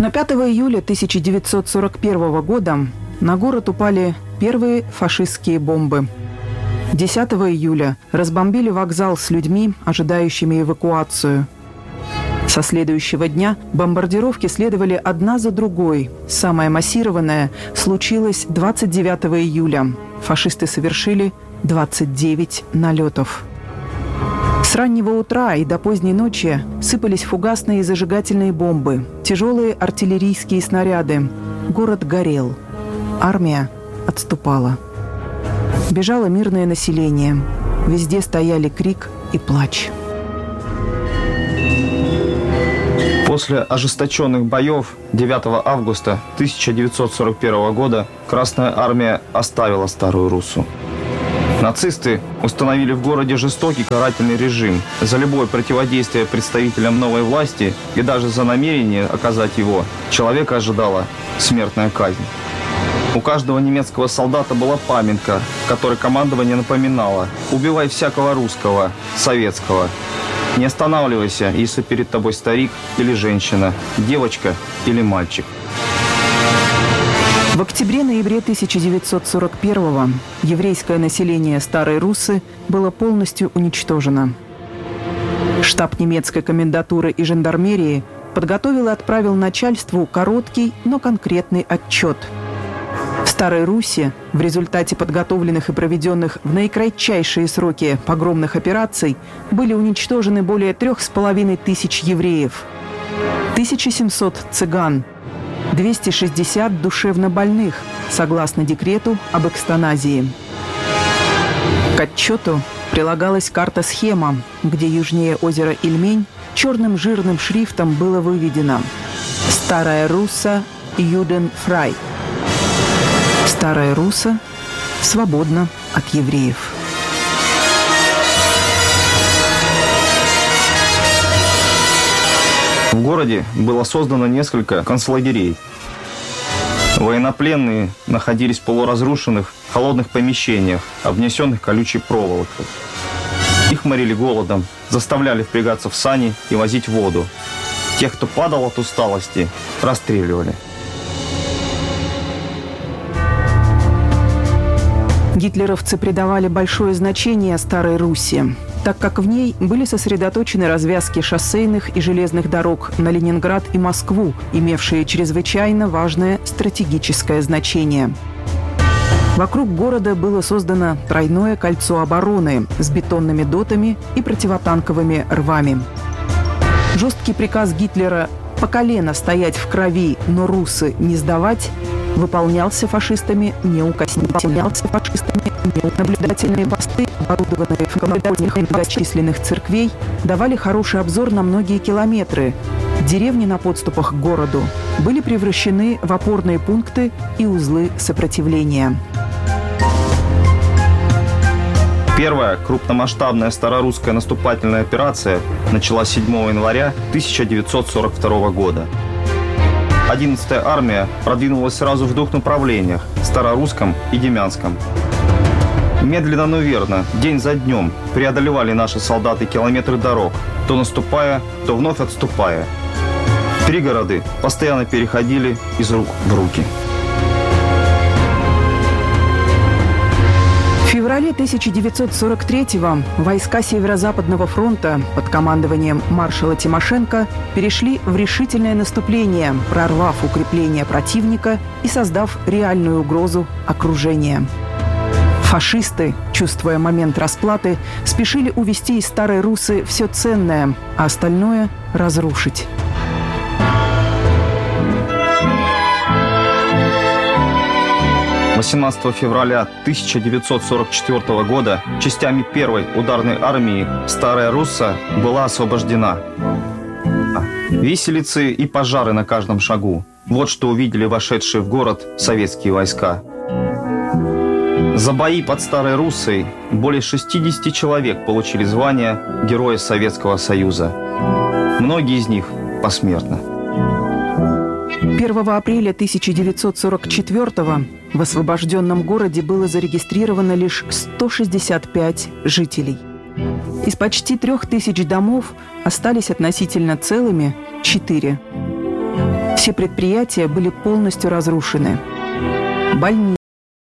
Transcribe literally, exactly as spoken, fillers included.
Но пятого июля тысяча девятьсот сорок первого года на город упали первые фашистские бомбы. десятого июля разбомбили вокзал с людьми, ожидающими эвакуацию. Со следующего дня бомбардировки следовали одна за другой. Самая массированная случилась двадцать девятого июля. Фашисты совершили двадцать девять налетов. С раннего утра и до поздней ночи сыпались фугасные и зажигательные бомбы, тяжелые артиллерийские снаряды. Город горел. Армия отступала. Бежало мирное население. Везде стояли крик и плач. После ожесточенных боев девятого августа тысяча девятьсот сорок первого года Красная Армия оставила Старую Руссу. Нацисты установили в городе жестокий карательный режим. За любое противодействие представителям новой власти и даже за намерение оказать его человека ожидала смертная казнь. У каждого немецкого солдата была памятка, в которой командование напоминало: «Убивай всякого русского, советского. Не останавливайся, если перед тобой старик или женщина, девочка или мальчик». В октябре-ноябре тысяча девятьсот сорок первого еврейское население Старой Руссы было полностью уничтожено. Штаб немецкой комендатуры и жандармерии подготовил и отправил начальству короткий, но конкретный отчет. В Старой Русси в результате подготовленных и проведенных в наикратчайшие сроки погромных операций были уничтожены более трех с половиной тысяч евреев, тысяча семьсот цыган, двести шестьдесят душевнобольных, согласно декрету об эктаназии. К отчету прилагалась карта-схема, где южнее озера Ильмень черным жирным шрифтом было выведено: «Старая Русса Юденфрай». Старая Русса свободна от евреев. В городе было создано несколько концлагерей. Военнопленные находились в полуразрушенных холодных помещениях, обнесенных колючей проволокой. Их морили голодом, заставляли впрягаться в сани и возить воду. Тех, кто падал от усталости, расстреливали. Гитлеровцы придавали большое значение Старой Русси, так как в ней были сосредоточены развязки шоссейных и железных дорог на Ленинград и Москву, имевшие чрезвычайно важное стратегическое значение. Вокруг города было создано тройное кольцо обороны с бетонными дотами и противотанковыми рвами. Жесткий приказ Гитлера по колено стоять в крови, но руссы не сдавать выполнялся фашистами неукоснительно. Наблюдательные посты, оборудованные в колокольнях многочисленных церквей, давали хороший обзор на многие километры. Деревни на подступах к городу были превращены в опорные пункты и узлы сопротивления. Первая крупномасштабная старорусская наступательная операция началась седьмого января тысяча девятьсот сорок второго года. одиннадцатая армия продвинулась сразу в двух направлениях – Старорусском и Демянском. Медленно, но верно, день за днем преодолевали наши солдаты километры дорог, то наступая, то вновь отступая. Пригороды постоянно переходили из рук в руки. В феврале тысяча девятьсот сорок третьего войска Северо-Западного фронта под командованием маршала Тимошенко перешли в решительное наступление, прорвав укрепления противника и создав реальную угрозу окружения. Фашисты, чувствуя момент расплаты, спешили увести из Старой Руссы все ценное, а остальное разрушить. восемнадцатого февраля тысяча девятьсот сорок четвёртого года частями первой ударной армии Старая Русса была освобождена. Виселицы и пожары на каждом шагу. Вот что увидели вошедшие в город советские войска. За бои под Старой Руссой более шестидесяти человек получили звание Героя Советского Союза. Многие из них посмертно. первого апреля тысяча девятьсот сорок четвёртого в освобожденном городе было зарегистрировано лишь сто шестьдесят пять жителей. Из почти трех тысяч домов остались относительно целыми четыре. Все предприятия были полностью разрушены. Больницы,